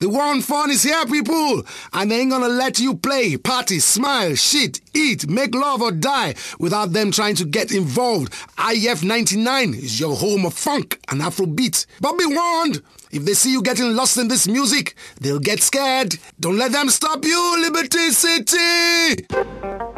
The war on fun is here, people, and they ain't gonna let you play, party, smile, shit, eat, make love or die without them trying to get involved. IF 99 is your home of funk and Afrobeat. But be warned, if they see you getting lost in this music, they'll get scared. Don't let them stop you, Liberty City!